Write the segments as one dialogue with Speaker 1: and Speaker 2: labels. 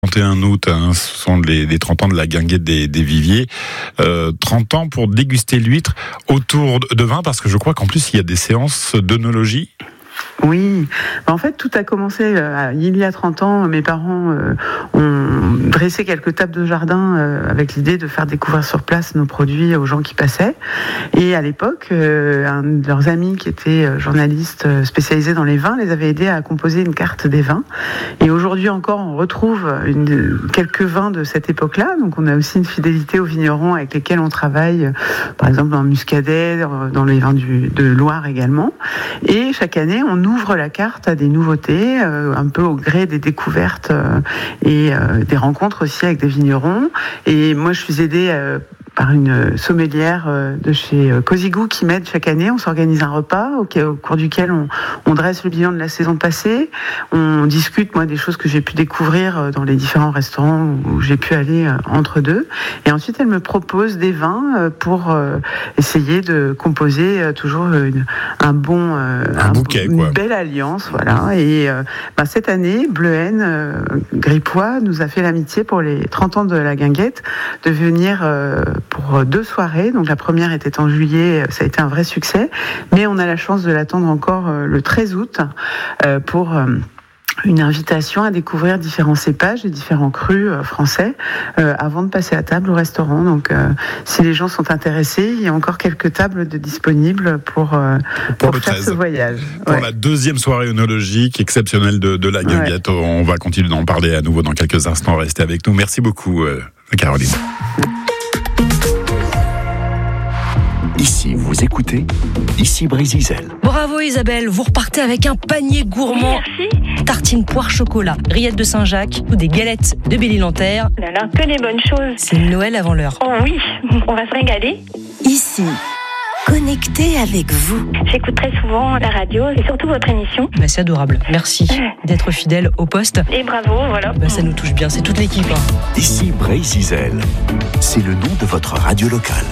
Speaker 1: 31 août, ce sont les 30 ans de la guinguette des Viviers. 30 ans pour déguster l'huître autour de vin, parce que je crois qu'en plus il y a des séances d'œnologie.
Speaker 2: Oui, en fait tout a commencé il y a 30 ans. Mes parents ont dressé quelques tables de jardin avec l'idée de faire découvrir sur place nos produits aux gens qui passaient. Et à l'époque, un de leurs amis qui était journaliste spécialisé dans les vins les avait aidés à composer une carte des vins. Et aujourd'hui encore, on retrouve quelques vins de cette époque-là. Donc on a aussi une fidélité aux vignerons avec lesquels on travaille, par exemple dans le Muscadet, dans les vins de Loire également. Et chaque année, on ouvre la carte à des nouveautés, un peu au gré des découvertes et des rencontres aussi avec des vignerons. Et moi, je suis aidée par une sommelière de chez Cosigou qui m'aide chaque année. On s'organise un repas au cours duquel on dresse le bilan de la saison passée. On discute, moi, des choses que j'ai pu découvrir dans les différents restaurants où j'ai pu aller entre deux. Et ensuite, elle me propose des vins pour essayer de composer toujours un bouquet, une belle alliance, voilà. Et cette année, Bleuhen Gripois nous a fait l'amitié pour les 30 ans de la guinguette de venir pour 2 soirées. Donc la première était en juillet, ça a été un vrai succès, mais on a la chance de l'attendre encore le 13 août pour une invitation à découvrir différents cépages et différents crus français avant de passer à table au restaurant. Donc si les gens sont intéressés, il y a encore quelques tables disponibles pour faire
Speaker 1: 13.
Speaker 2: ce voyage.
Speaker 1: Pour la deuxième soirée œnologique exceptionnelle de la guinguette. Ouais. On va continuer d'en parler à nouveau dans quelques instants. Restez avec nous. Merci beaucoup Caroline.
Speaker 3: Ici, vous écoutez, ici Brésil.
Speaker 4: Bravo Isabelle, vous repartez avec un panier gourmand.
Speaker 5: Merci.
Speaker 4: Tartines poire chocolat, rillettes de Saint-Jacques ou des galettes de Bélilanterre.
Speaker 5: Là, que des bonnes choses.
Speaker 4: C'est Noël avant l'heure.
Speaker 5: Oh oui, on va se régaler.
Speaker 6: Ici, connecté avec vous.
Speaker 5: J'écoute très souvent la radio et surtout votre émission.
Speaker 4: C'est adorable. Merci d'être fidèle au poste.
Speaker 5: Et bravo, voilà.
Speaker 4: Ça nous touche bien, c'est toute l'équipe.
Speaker 3: Ici Brésil, c'est le nom de votre radio locale.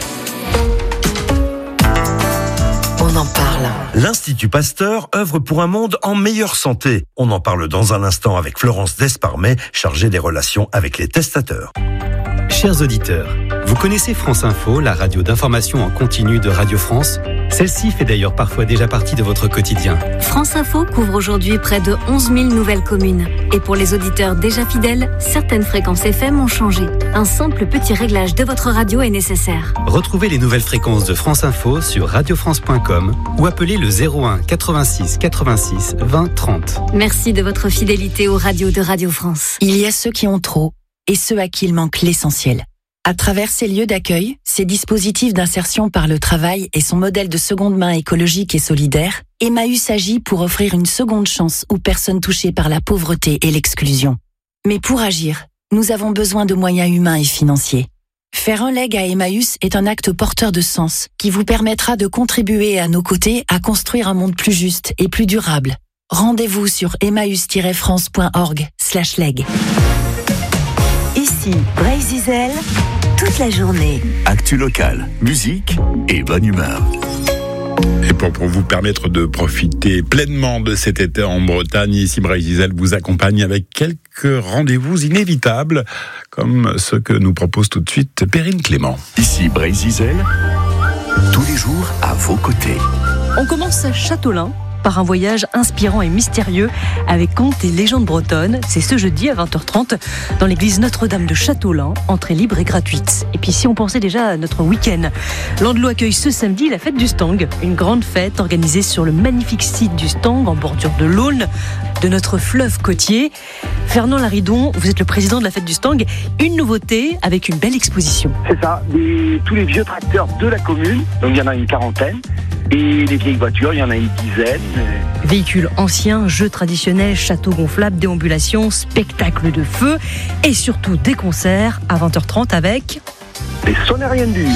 Speaker 6: On en parle.
Speaker 7: L'Institut Pasteur œuvre pour un monde en meilleure santé. On en parle dans un instant avec Florence Desparmet, chargée des relations avec les testateurs.
Speaker 8: Chers auditeurs, vous connaissez France Info, la radio d'information en continu de Radio France ? Celle-ci fait d'ailleurs parfois déjà partie de votre quotidien.
Speaker 6: France Info couvre aujourd'hui près de 11 000 nouvelles communes. Et pour les auditeurs déjà fidèles, certaines fréquences FM ont changé. Un simple petit réglage de votre radio est nécessaire.
Speaker 8: Retrouvez les nouvelles fréquences de France Info sur radiofrance.com ou appelez le 01 86 86 20 30.
Speaker 6: Merci de votre fidélité aux radios de Radio France.
Speaker 9: Il y a ceux qui ont trop et ceux à qui il manque l'essentiel. À travers ces lieux d'accueil, ces dispositifs d'insertion par le travail et son modèle de seconde main écologique et solidaire, Emmaüs agit pour offrir une seconde chance aux personnes touchées par la pauvreté et l'exclusion. Mais pour agir, nous avons besoin de moyens humains et financiers. Faire un leg à Emmaüs est un acte porteur de sens qui vous permettra de contribuer à nos côtés à construire un monde plus juste et plus durable. Rendez-vous sur emmaüs-france.org/leg.
Speaker 6: Ici, Brésil, toute la journée.
Speaker 3: Actu local, musique et bonne humeur.
Speaker 1: Et pour vous permettre de profiter pleinement de cet été en Bretagne, ici Brésil vous accompagne avec quelques rendez-vous inévitables, comme ceux que nous propose tout de suite Perrine Clément.
Speaker 3: Ici Brésil, tous les jours à vos côtés.
Speaker 4: On commence à Châteaulin par un voyage inspirant et mystérieux avec contes et légendes bretonnes. C'est ce jeudi à 20h30 dans l'église Notre-Dame de Châteaulin, entrée libre et gratuite. Et puis si on pensait déjà à notre week-end, Landelot accueille ce samedi la fête du Stang, une grande fête organisée sur le magnifique site du Stang en bordure de l'Aulne, de notre fleuve côtier. Fernand Laridon, vous êtes le président de la fête du Stang. Une nouveauté avec une belle exposition.
Speaker 10: C'est ça, tous les vieux tracteurs de la commune, donc il y en a une quarantaine. Et les vieilles voitures, il y en a une dizaine.
Speaker 4: Véhicules anciens, jeux traditionnels, châteaux gonflables, déambulations, spectacles de feu et surtout des concerts à 20h30 avec...
Speaker 10: les Sonariennes du...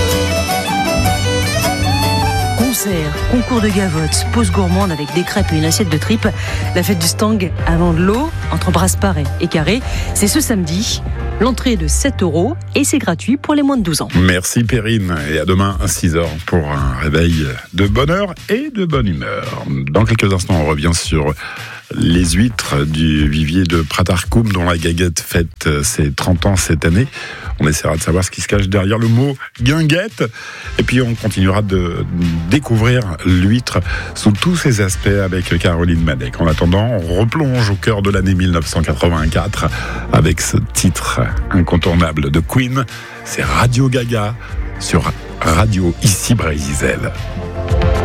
Speaker 4: Concerts, concours de gavottes, pause gourmande avec des crêpes et une assiette de tripes. La fête du Stang à Landelot, entre Brasparts et Carré, c'est ce samedi. L'entrée est de 7 € et c'est gratuit pour les moins de 12 ans.
Speaker 1: Merci Perrine, et à demain à 6h pour un réveil de bonne heure et de bonne humeur. Dans quelques instants, on revient sur les huîtres du vivier de Pratarkoum, dont la Guinguette fête ses 30 ans cette année. On essaiera de savoir ce qui se cache derrière le mot guinguette. Et puis on continuera de découvrir l'huître sous tous ses aspects avec Caroline Madec. En attendant, on replonge au cœur de l'année 1984 avec ce titre incontournable de Queen. C'est Radio Gaga sur Radio Issy Brésil.